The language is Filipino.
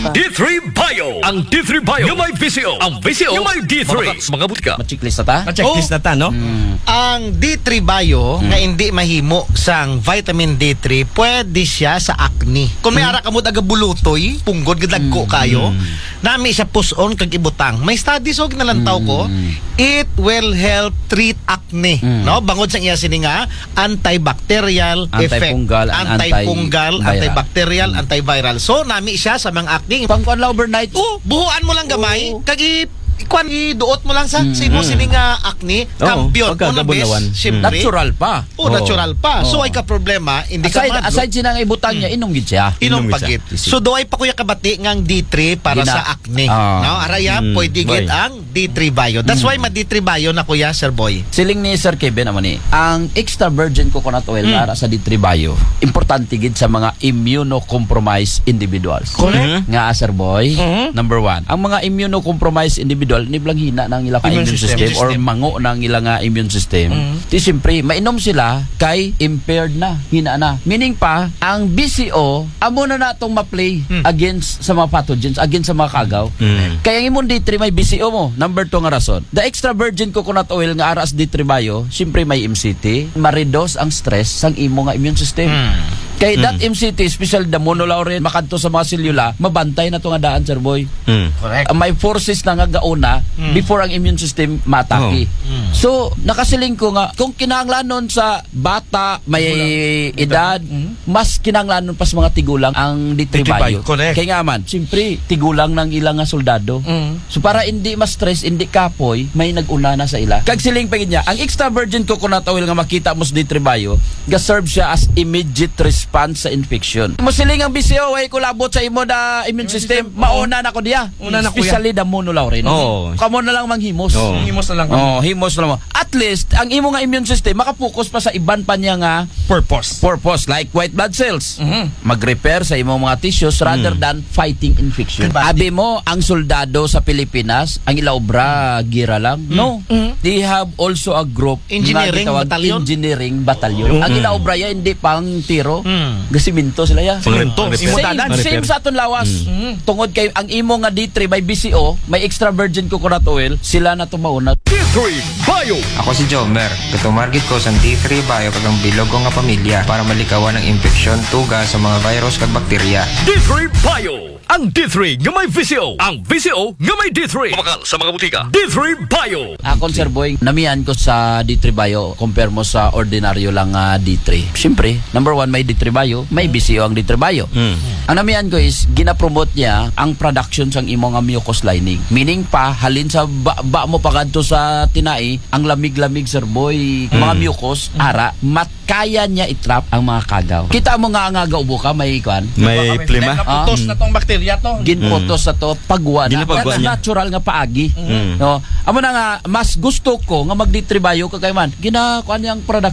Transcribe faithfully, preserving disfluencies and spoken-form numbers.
pa. D three Bio. Ang D three Bio yung may V C O. Ang V C O yung may D three. Mga butika. Ma-checklist na ta? Ma-checklist na ta, no? Ang D three Bio nga hindi mahimo sang vitamin D three pwede siya sa acne. Kung may ara ka mo aga bulutoy, punggod gadagko kayo, nami siya puson kag ibutang. May studies og nalantaw ko, it will help treat acne, no? Bangod sa iya sini nga antibacterial effect, Antifungal and antifungal, antiviral. antibacterial, antiviral. So nami siya sa mga acne. Pangkuan la overnight. Oh, buhuan mo lang gamay, Oo. kag i ikwan iduot mo lang sa sino sini nga acne, champion pagka una gabunawan. best, syempre. Natural pa. Oh, natural pa. So ay ka problema, hindi ka Aside, madlo. aside sinang ibutang niya, inom gid siya. Inom Inom pagit. isa. So doay pa kuya kabati ngang D three para Gina- sa acne. Ah. No, araya Mm, pwede gid boy. ang D three Bio. That's why ma D three Bio na kuya Sir Boy. Siling ni Sir Kevin naman ni, ang extra virgin coconut oil para sa D three Bio, importante gid sa mga immunocompromised individuals. Correct. Nga Sir Boy, number one. Ang mga immunocompromised individual, niblang hina ng ilang Immune immune system, system. or mango ng ilang nga immune system. Di siyempre, mainom sila kay impaired na, hina na. Meaning pa, ang B C O, amo na natong ma-play against sa mga pathogens, against sa mga kagaw. Kaya ang imong D three may B C O mo. Number two nga rason. The extra virgin coconut oil nga aras D three Bio, siyempre may M C T, ma-reduce ang stress sang imo nga immune system. Kay that M C T, especially the monolaurin, makadto sa mga selula, mabantay na to nga daan, Sir Boy. Correct. Uh, may forces na nga gauna before ang immune system matake. So, nakasiling ko nga, kung kinahanglanon sa bata, may edad, mas kinahanglanon pa sa mga tigulang ang D three D three Bio, Bio. correct. Kaya nga man, siyempre, tigulang ng ilang nga soldado. So, para hindi ma-stress, hindi kapoy, may nag-una na sa ila. Kag siling pa niya, ang extra virgin coconut oil nga makita mo sa D three Bio, ga-serve siya as immediate response sa infection. Musiling ang B C O ay kulabot sa imo da immune system, mauna na ko diya. Una na, kuya. Especially the monolaurin. Oo. Kamo na lang manghimos. Oo. Himos na lang. Oh, himos na lang. At least ang imo nga immune system makapokus pa sa iban pa niya nga Purpose. purpose like white blood cells. Mhm. Mag-repair sa imong mga tissues rather than fighting infection. Abi mo ang soldado sa Pilipinas, ang ilaobra gira lang. No. They have also a group Engineering nga gitawag battalion? Engineering battalion. Ang ilaobra ya hindi pang tiro. Mm. Gasiminto sila ya. Pangreto. Same, Pang-repair. same sa aton lawas. Tungod kay ang imo nga D three may B C O, may extra virgin coconut oil, sila na tumauna. D three Bio. Ako si Jomer. Katumargit ko sa D three Bio kagang bilog ko nga pamilya para malikawan ang infeksyon, tuga sa mga virus kag bakterya. D three Bio. Ang D three nga may V C O. Ang V C O nga may D three. Pamakal sa mga butika. D three Bio. Ako, Sir Boy, namihan ko sa D three Bio compare mo sa ordinaryo lang nga D three. Siyempre, number one, may D three Bio, may B C O ang D three Bio. Ang namihan ko is, ginapromote niya ang production sang imo nga mucous lining. Meaning pa, halin sa ba, ba mo pagadto sa tinai, ang lamig-lamig, Sir Boy, mga mucous, ara, matkaya niya itrap ang mga kagaw. Kita mo nga nga gaubo ka, may kwan. May plima. Naputos na tong bakterya to. Ginpotos sa to pagwa na Ginapagwa That's niya. natural nga paagi. No, amo na nga mas gusto ko nga mag D three Bio kagay man gina kuan yang product